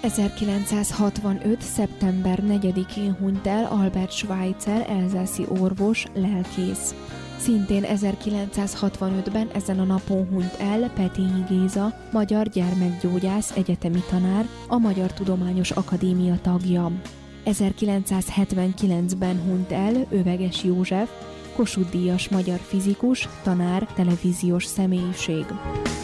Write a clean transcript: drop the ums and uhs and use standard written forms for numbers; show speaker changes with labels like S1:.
S1: 1965. szeptember 4-én hunyt el Albert Schweitzer, elzászi orvos, lelkész. Szintén 1965-ben ezen a napon hunyt el Petényi Géza, magyar gyermekgyógyász, egyetemi tanár, a Magyar Tudományos Akadémia tagja. 1979-ben hunyt el Öveges József, Kossuth-díjas magyar fizikus, tanár, televíziós személyiség.